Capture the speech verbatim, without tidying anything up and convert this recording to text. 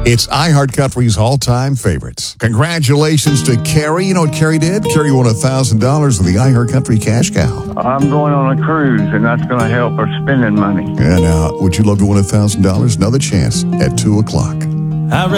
It's iHeartCountry's all-time favorites. Congratulations to Carrie. You know what Carrie did? Carrie won one thousand dollars of the iHeartCountry Cash Cow. I'm going on a cruise, and that's going to help her spending money. And uh, would you love to win one thousand dollars? Another chance at two o'clock.